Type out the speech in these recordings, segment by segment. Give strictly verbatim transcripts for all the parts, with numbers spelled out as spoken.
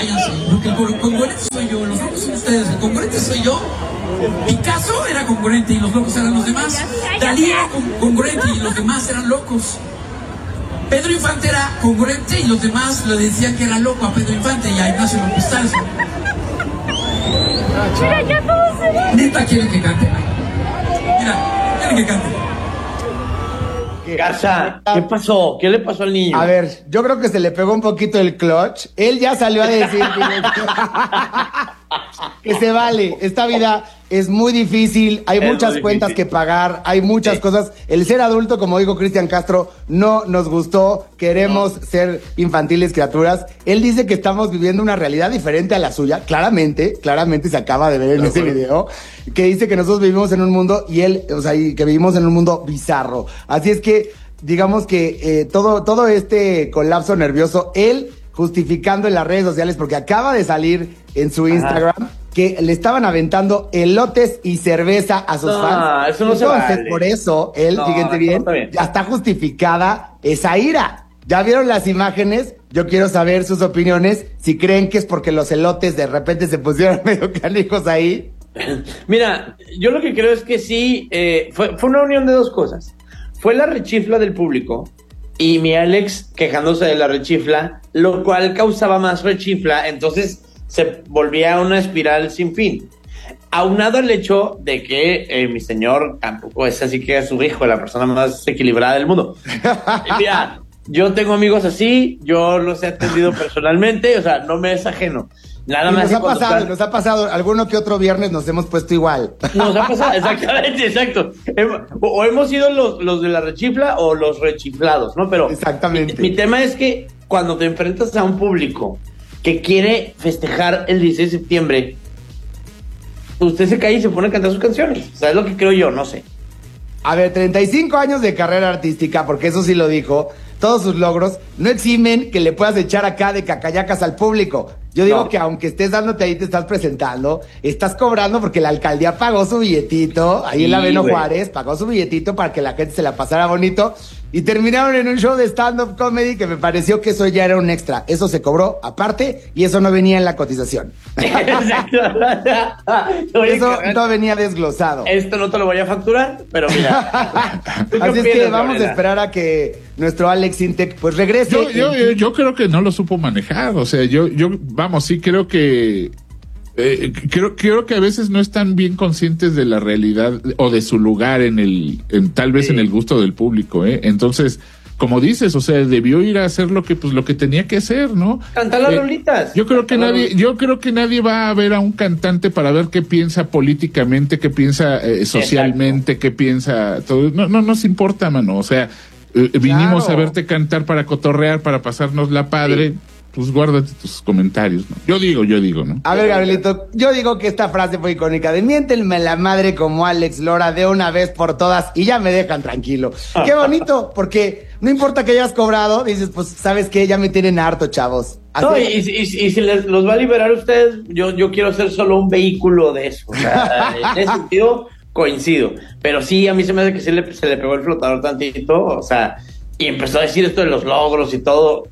váyanse, porque el congruente soy yo, los locos son ustedes, el congruente soy yo. Picasso era congruente y los locos eran los demás. Dalí era congruente y los demás eran locos. Pedro Infante era congruente y los demás le decían que era loco a Pedro Infante y a Ignacio López Tarso. Neta quieren que cante. Mira, quieren que cante. Garza, ¿qué pasó? ¿Qué le pasó al niño? A ver, yo creo que se le pegó un poquito el clutch. Él ya salió a decir que, que se vale. Esta vida es muy difícil, hay es muchas cuentas difícil. que pagar, hay muchas sí. cosas. El ser adulto, como dijo Cristian Castro, no nos gustó, queremos no. ser infantiles criaturas. Él dice que estamos viviendo una realidad diferente a la suya, claramente, claramente se acaba de ver en no, ese bueno. video, que dice que nosotros vivimos en un mundo y él, o sea, y que vivimos en un mundo bizarro. Así es que, digamos que eh, todo, todo este colapso nervioso, él justificando en las redes sociales, porque acaba de salir en su Instagram, Ajá. que le estaban aventando elotes y cerveza a sus no, fans. Eso no Entonces, se vale. por eso, él, no, fíjense bien, bien, ya está justificada esa ira. ¿Ya vieron las imágenes? Yo quiero saber sus opiniones, si creen que es porque los elotes de repente se pusieron medio canijos ahí. Mira, yo lo que creo es que sí, eh, fue, fue una unión de dos cosas. Fue la rechifla del público y mi Alex quejándose de la rechifla, lo cual causaba más rechifla, entonces se volvía una espiral sin fin. Aunado al hecho de que eh, mi señor tampoco es así que es su hijo, la persona más equilibrada del mundo. Mira, yo tengo amigos así, yo los he atendido personalmente, o sea, no me es ajeno. Nada y más nos ha pasado, están... nos ha pasado, alguno que otro viernes nos hemos puesto igual. Nos ha pasado, exactamente, exacto. O, o hemos sido los, los de la rechifla o los rechiflados, ¿no? Pero exactamente. Mi, mi tema es que cuando te enfrentas a un público que quiere festejar el dieciséis de septiembre, usted se cae y se pone a cantar sus canciones. O sea, es lo que creo yo, no sé. A ver, treinta y cinco años de carrera artística, porque eso sí lo dijo, todos sus logros no eximen que le puedas echar acá de cacayacas al público. Yo digo no. que aunque estés dándote ahí, te estás presentando, estás cobrando porque la alcaldía pagó su billetito, ahí sí, en la Beno Juárez, pagó su billetito para que la gente se la pasara bonito, y terminaron en un show de stand-up comedy que me pareció que eso ya era un extra. Eso se cobró aparte y eso no venía en la cotización. Exacto. Eso no venía desglosado. Esto no te lo voy a facturar, pero mira. Así es que vamos a esperar a que nuestro Alex Intec pues regrese. Yo, yo, yo, yo creo que no lo supo manejar, o sea, yo, yo vamos, sí creo que eh, creo, creo que a veces no están bien conscientes de la realidad o de su lugar en el, en, tal vez sí. en el gusto del público, eh. Entonces, como dices, o sea, debió ir a hacer lo que, pues, lo que tenía que hacer, ¿no? Cantar las eh, rolitas. Yo creo que nadie, yo creo que nadie va a ver a un cantante para ver qué piensa políticamente, qué piensa eh, socialmente, Exacto. qué piensa todo. No, no nos importa, mano. O sea, eh, vinimos claro. a verte cantar para cotorrear, para pasarnos la padre. Sí. Pues guárdate tus comentarios, ¿no? Yo digo, yo digo, ¿no? A ver, Gabrielito, yo digo que esta frase fue icónica de miéntenme la madre como Alex Lora de una vez por todas y ya me dejan tranquilo. Qué bonito, porque no importa que hayas cobrado, dices, pues, ¿sabes qué? Ya me tienen harto, chavos. Así no, y, y, y, y si les, los va a liberar ustedes, yo, yo quiero ser solo un vehículo de eso. O sea, en ese sentido, coincido. Pero sí, a mí se me hace que se le, se le pegó el flotador tantito, o sea, y empezó a decir esto de los logros y todo.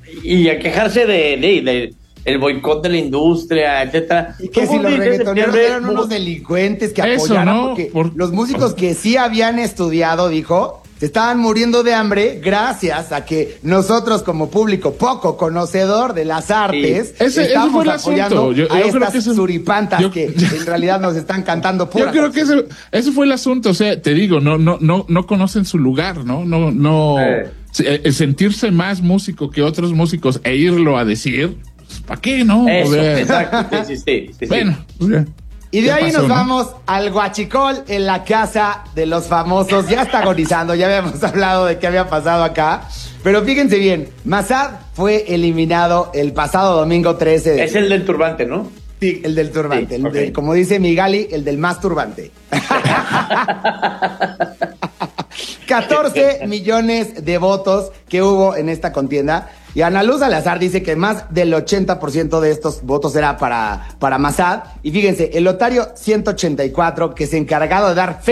Y a quejarse de, de, de el boicot de la industria, etcétera. Y que si los reggaetoneros eran unos delincuentes que Eso, apoyaron, ¿no? porque Por... los músicos que sí habían estudiado, dijo, se estaban muriendo de hambre gracias a que nosotros como público poco conocedor de las artes sí. ese, estamos ese apoyando yo, yo a creo estas que eso, suripantas yo, que en realidad nos están cantando pura Yo creo que ese, ese fue el asunto, o sea, te digo, no, no, no, no conocen su lugar, ¿no? No, no. Eh. El sentirse más músico que otros músicos e irlo a decir, pues, ¿para qué, no? Eso, o sea, exacto, sí, sí, sí, bueno, sí. Pues, y de ahí pasó, nos ¿no? vamos al Guachicol en la casa de los famosos. Ya está agonizando, ya habíamos hablado de qué había pasado acá. Pero fíjense bien, Massad fue eliminado el pasado domingo trece de... Es el del turbante, ¿no? Sí, el del turbante. Sí, el okay. de, como dice Migali, el del más turbante. catorce millones de votos que hubo en esta contienda. Y Ana Luz Salazar dice que más del ochenta por ciento de estos votos era para, para Massad. Y fíjense, el Lotario ciento ochenta y cuatro, que es encargado de dar fe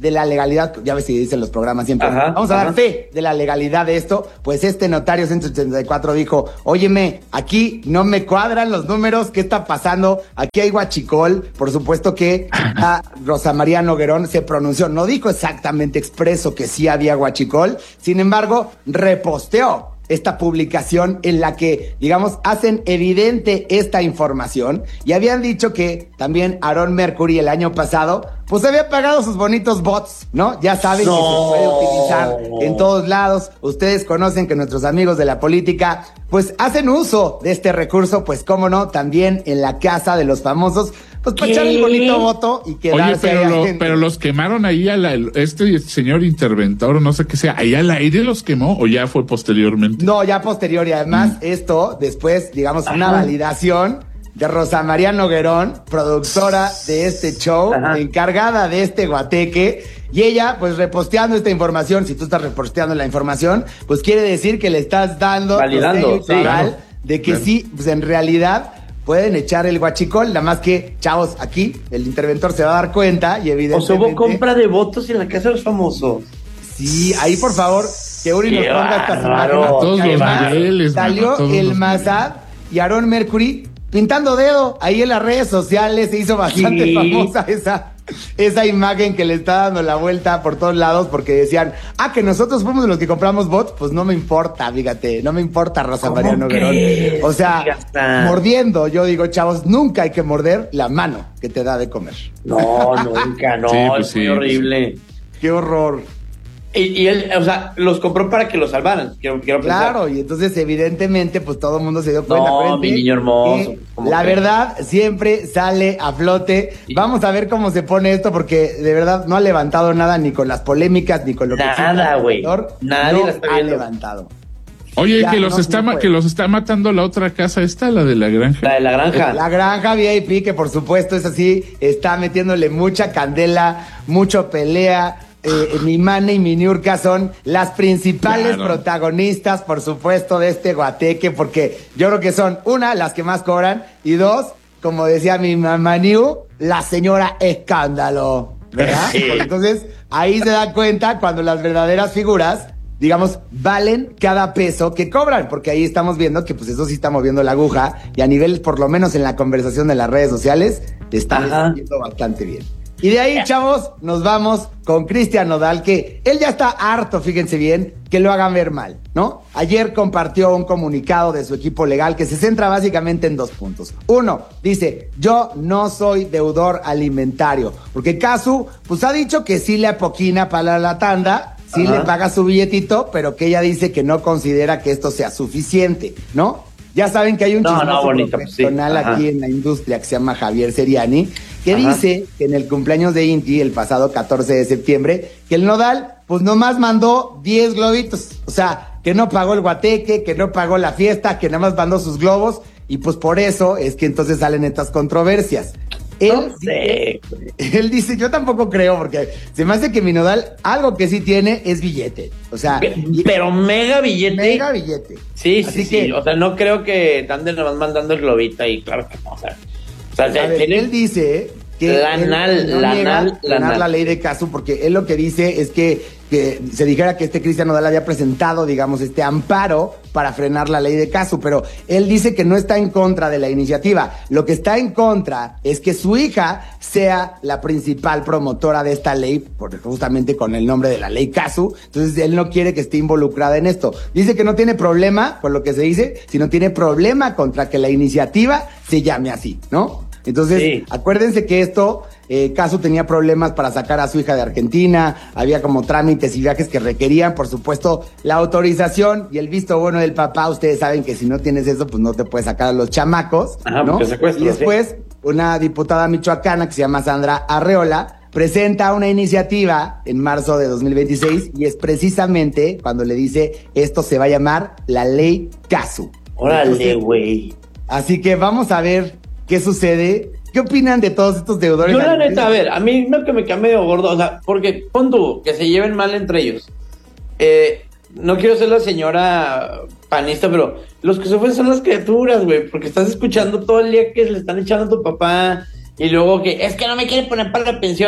de la legalidad, ya ves si dicen los programas siempre, Ajá, vamos a ajá. dar fe de la legalidad de esto, pues este notario ciento ochenta y cuatro dijo, óyeme, aquí no me cuadran los números, ¿qué está pasando? Aquí hay huachicol, por supuesto que a Rosa María Noguerón se pronunció, no dijo exactamente expreso que sí había huachicol, sin embargo, reposteó esta publicación en la que, digamos, hacen evidente esta información y habían dicho que también Aaron Mercury el año pasado pues había pagado sus bonitos bots, ¿no? Ya saben No. que se puede utilizar en todos lados. Ustedes conocen que nuestros amigos de la política pues hacen uso de este recurso, pues cómo no, también en la casa de los famosos, pues para ¿Qué? echar el bonito voto y Oye, quedarse pero, ahí lo- adentro. pero los quemaron ahí, a la, este señor interventor, no sé qué sea, ahí al aire los quemó o ya fue posteriormente. No, ya posterior y además esto después, digamos, una Ajá. validación de Rosa María Noguerón, productora de este show, Ajá. encargada de este guateque, y ella, pues reposteando esta información, si tú estás reposteando la información, pues quiere decir que le estás dando Validando, tu sello sí, total claro. de que Claro. sí, pues en realidad pueden echar el guachicol, nada más que, chavos, aquí el interventor se va a dar cuenta y O evidentemente... sea, hubo compra de votos en la casa de los famosos. Sí, ahí por favor, que Uri nos Qué ponga estas bárbaro. imágenes. A todos los Además, niveles, salió mano, a todos el los Mazad y Aaron Mercury pintando dedo ahí en las redes sociales. Se hizo bastante Sí. famosa esa, esa imagen que le está dando la vuelta por todos lados porque decían, ah, que nosotros fuimos los que compramos bots. Pues no me importa, fíjate, no me importa, Rosa ¿Cómo María Noguerón. crees? O sea, Sí, hasta- mordiendo, yo digo, chavos, nunca hay que morder la mano que te da de comer. No, nunca, no, Sí, pues es sí, muy pues horrible. Qué horror. Y, y él, o sea, los compró para que los salvaran. Quiero, quiero pensar. Claro, y entonces evidentemente pues todo el mundo se dio cuenta. No, Acuérdense mi niño hermoso, que ¿cómo La crees? verdad siempre sale a flote. Sí. Vamos a ver cómo se pone esto porque de verdad no ha levantado nada ni con las polémicas ni con lo que Nada, existe güey. alrededor. Nadie no la está ha viendo. levantado. Oye, Ya, que los no, está no ma- puede. que los está matando la otra casa esta, la de la granja. La de la granja. La granja V I P, que por supuesto es así, está metiéndole mucha candela, mucho pelea. Eh, mi Mane y mi Niurka son las principales Claro. protagonistas, por supuesto, de este guateque, porque yo creo que son, una, las que más cobran, y dos, como decía mi mamá Niu, la señora escándalo, ¿verdad? Sí. Porque entonces, ahí se da cuenta cuando las verdaderas figuras, digamos, valen cada peso que cobran, porque ahí estamos viendo que pues eso sí está moviendo la aguja, y a nivel, por lo menos en la conversación de las redes sociales, está Ajá. yendo bastante bien. Y de ahí, chavos, nos vamos con Cristian Nodal, que él ya está harto, fíjense bien, que lo hagan ver mal, ¿no? Ayer compartió un comunicado de su equipo legal que se centra básicamente en dos puntos. Uno, dice, yo no soy deudor alimentario, porque Casu, pues ha dicho que sí le apoquina para la tanda, sí Ajá. le paga su billetito, pero que ella dice que no considera que esto sea suficiente, ¿no? Ya saben que hay un No, no, chismoso bonito, pues sí. profesional Ajá. aquí en la industria que se llama Javier Seriani, que Ajá. dice que en el cumpleaños de Inti, el pasado catorce de septiembre, que el Nodal, pues nomás mandó diez globitos. O sea, que no pagó el guateque, que no pagó la fiesta, que nada más mandó sus globos, y pues por eso es que entonces salen estas controversias. Él, No sé, güey. él dice, yo tampoco creo, porque se me hace que mi Nodal, algo que sí tiene es billete. O sea, y- Pero mega billete. mega billete. Sí, sí, Así sí. que- O sea, no creo que anden nomás mandando el globito ahí, claro que no. O sea, o sea, A ver, tiene- él dice que La él nal, no la niega nal, la frenar nal. la ley de Casu, porque él lo que dice es que, que se dijera que este Cristian Nodal había presentado, digamos, este amparo para frenar la ley de Casu, pero él dice que no está en contra de la iniciativa. Lo que está en contra es que su hija sea la principal promotora de esta ley, porque justamente con el nombre de la ley Casu, entonces él no quiere que esté involucrada en esto. Dice que no tiene problema con lo que se dice, sino tiene problema contra que la iniciativa se llame así, ¿no? Entonces, Sí. acuérdense que esto, eh, Casu tenía problemas para sacar a su hija de Argentina, había como trámites y viajes que requerían, por supuesto, la autorización y el visto bueno del papá. Ustedes saben que si no tienes eso, pues no te puedes sacar a los chamacos, Ajá, ¿no? porque secuestro, Y después, una diputada michoacana que se llama Sandra Arreola presenta una iniciativa en marzo de dos mil veintiséis y es precisamente cuando le dice, esto se va a llamar la ley Casu. Órale, Entonces, güey. así que vamos a ver qué sucede. ¿Qué opinan de todos estos deudores? Yo la alimentarios? neta, a ver, a mí no que me quede medio gordo, o sea, porque pon tú, que se lleven mal entre ellos. Eh, no quiero ser la señora panista, pero los que sufren son las criaturas, güey, porque estás escuchando todo el día que le están echando a tu papá y luego que es que no me quiere poner para la pensión.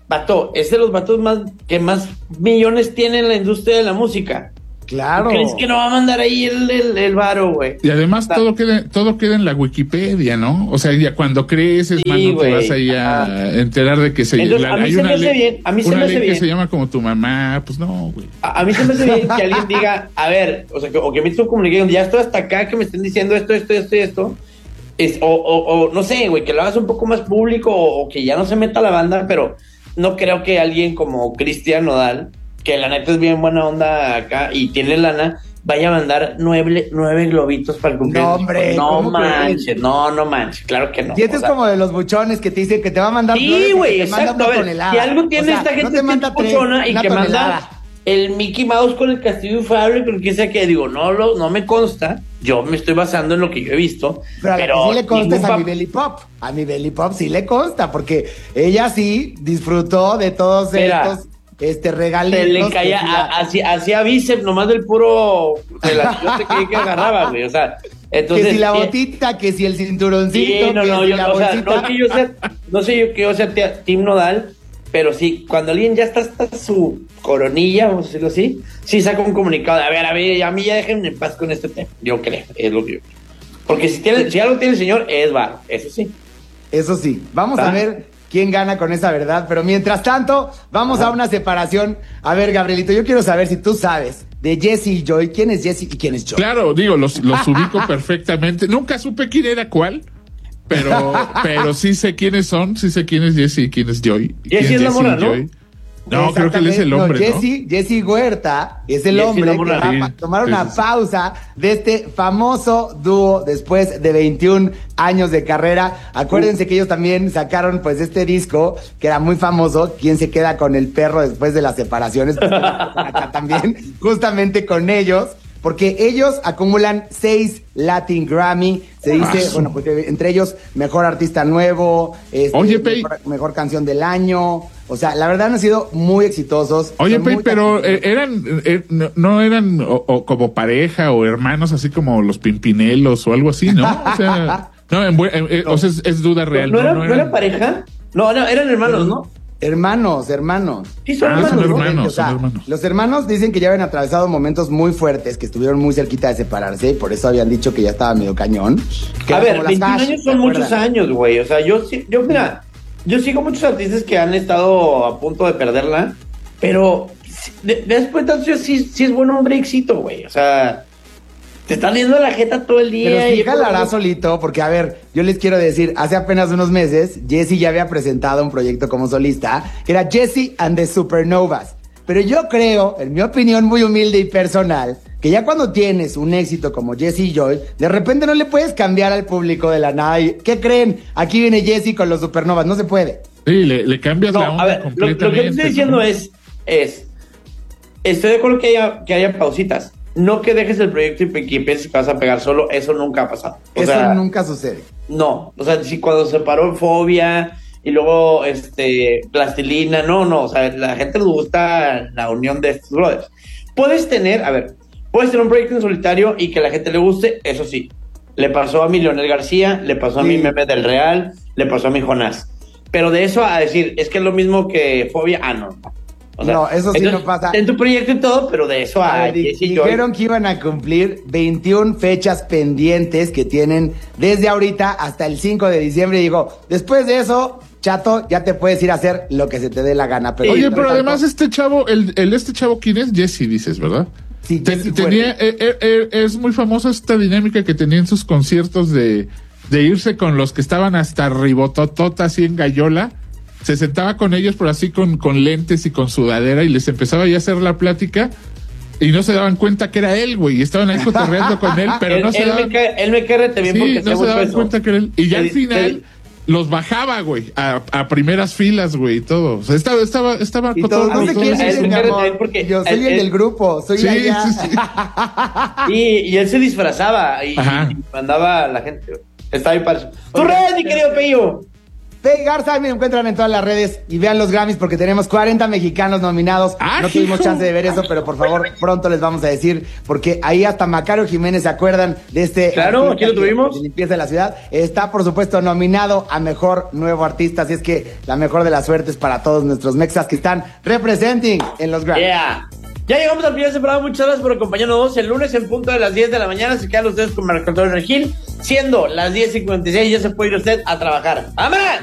vato, es de los vatos más que más millones tiene en la industria de la música. Claro. ¿Crees que no va a mandar ahí el, el, el varo, güey? Y además o sea, todo queda, todo queda en la Wikipedia, ¿no? O sea, ya cuando creces, sí, mano, te vas ahí a Ajá. enterar de que se... Entonces, la, a mí hay se una me ley, hace bien, a mí se una me hace ley bien. que se llama como tu mamá, pues no, güey. A, a mí se me hace bien que alguien diga, a ver, o sea, que, o que me hizo comunicación, ya estoy hasta acá, que me estén diciendo esto, esto, esto y esto. Es, o, o, o, no sé, güey, que lo hagas un poco más público o, o que ya no se meta la banda, pero no creo que alguien como Cristian Nodal, que la neta es bien buena onda acá y tiene lana, vaya a mandar nueve, nueve globitos para el cumpleaños. No, hombre. No manches, no, no manches, claro que no. Y este es como de los buchones que te dicen que te va a mandar. Sí, güey, exacto. A ver, si algo tiene o sea, esta gente no te manda que es buchona y que tonelada. Manda el Mickey Mouse con el castillo inflable, con que sea que digo, no lo, no me consta. Yo me estoy basando en lo que yo he visto. Pero, pero a sí le consta es a mi Belly Pop. A mi Belly Pop sí le consta, porque ella sí disfrutó de todos Mira, estos este regalitos. Se le caía hacia, hacia bíceps, nomás del puro relación que, que agarraba, güey. O sea, entonces. Que si la botita, que si el cinturoncito. Sí, no, que no, si yo, la o sea, no que yo sea, no sé yo que yo sea Team Nodal, pero sí, cuando alguien ya está hasta su coronilla, vamos a decirlo así, sí saca un comunicado de, a ver, a ver, a mí ya déjenme en paz con este tema. Yo creo, es lo que yo creo. Porque si, tiene, si algo tiene el señor, es varo, eso sí. Eso sí, vamos ¿Ah? a ver quién gana con esa verdad, pero mientras tanto, vamos Ajá. a una separación. A ver, Gabrielito, yo quiero saber si tú sabes de Jesse y Joy, quién es Jesse y quién es Joy. Claro, digo, los, los ubico perfectamente. Nunca supe quién era cuál, pero, pero sí sé quiénes son, sí sé quién es Jesse y quién es Joy. Jesse es la mora, ¿no? Joy. No, creo que él es el hombre, no, Jesse, ¿no? Jesse Huerta es el Jesse hombre que va sí, a tomar sí, una sí, pausa de este famoso dúo después de veintiún años de carrera. Acuérdense uh. que ellos también sacaron pues este disco que era muy famoso, ¿Quién se queda con el perro después de las separaciones? Pues, acá también, justamente con ellos. Porque ellos acumulan seis Latin Grammy, se dice, ah, bueno, pues entre ellos, mejor artista nuevo, este, Oye, mejor, mejor canción del año. O sea, la verdad han sido muy exitosos. Oye, Pei, pero eh, eran, eh, no, no eran o, o como pareja o hermanos, así como los Pimpinelos o algo así, ¿no? O sea, no, en, en, en, no. O sea es, es duda real. ¿No, no, no, era, ¿no eran pareja? No, no, eran hermanos, ¿no? Hermanos, hermanos. Sí, son ah, hermanos. Son hermanos, o sea, son hermanos. Los hermanos dicen que ya habían atravesado momentos muy fuertes, que estuvieron muy cerquita de separarse, y por eso habían dicho que ya estaba medio cañón. A ver, veintiún años son muchos años, güey. O sea, yo sí, yo mira, yo sigo muchos artistas que han estado a punto de perderla, pero de, después de tanto sí, sí es buen hombre éxito, güey. O sea, te están viendo la jeta todo el día. Pero sí y jalará por... solito, porque a ver, yo les quiero decir, hace apenas unos meses, Jesse ya había presentado un proyecto como solista, que era Jesse and the Supernovas. Pero yo creo, en mi opinión muy humilde y personal, que ya cuando tienes un éxito como Jesse y Joy, de repente no le puedes cambiar al público de la nada. Y, ¿qué creen? Aquí viene Jesse con los Supernovas, no se puede. Sí, le, le cambias no, la onda a ver, completamente. Lo, lo que te estoy diciendo ¿no? es, es, estoy de acuerdo que haya, que haya pausitas. No que dejes el proyecto y que pienses que vas a pegar solo, eso nunca ha pasado. O eso sea, nunca sucede. No, o sea, si cuando se paró Fobia y luego este Plastilina, no, no, o sea, la gente les gusta la unión de estos brothers. Puedes tener, a ver, puedes tener un proyecto en solitario y que a la gente le guste, eso sí. Le pasó a mi Leonel García, le pasó a sí. mi Meme del Real, le pasó a mi Jonás. Pero de eso a decir, es que es lo mismo que Fobia, ah, no. O sea, no, eso sí entonces, no pasa. En tu proyecto y todo, pero de eso a... a di- dijeron que iban a cumplir veintiún fechas pendientes que tienen desde ahorita hasta el cinco de diciembre. Y digo, después de eso, chato, ya te puedes ir a hacer lo que se te dé la gana. Pero Oye, no pero tanto. además este chavo, el, el este chavo, ¿quién es? Jesse, dices, ¿verdad? Sí, Ten, Jesse tenía, eh, eh, eh, es muy famosa esta dinámica que tenía en sus conciertos de, de irse con los que estaban hasta ribototota así en gallola. Se sentaba con ellos, pero así con, con lentes y con sudadera, y les empezaba ya a hacer la plática, y no se daban cuenta que era él, güey, y estaban ahí cotorreando con él, pero él, no se él daban... Me cae, él me cae también sí, porque no se daban eso. cuenta que era él. Y ya el, al final el, los bajaba, güey, a, a primeras filas, güey, y todo. O sea, estaba, estaba, estaba y todos, no sé quién es, mi amor, porque yo soy el, el del grupo, soy sí, allá. Sí, sí. y, y él se disfrazaba y, y mandaba a la gente. Estaba bien padre. ¡Tu red, mi querido Peyo! Peggy Garza, ahí me encuentran en todas las redes y vean los Grammys porque tenemos cuarenta mexicanos nominados. Ah, no tuvimos hijo. chance de ver eso, pero por favor, pronto les vamos a decir, porque ahí hasta Macario Jiménez se acuerdan de este... Claro, aquí lo tuvimos. De limpieza de la ciudad. Está, por supuesto, nominado a Mejor Nuevo Artista, así es que la mejor de las suertes para todos nuestros mexas que están representing en los Grammys. Yeah. Ya llegamos al final de temporada. Muchas gracias por acompañarnos. El lunes en punto de las diez de la mañana se quedan ustedes con Marco Antonio Regil. Siendo las diez cincuenta y seis, ya se puede ir usted a trabajar. ¡Amén!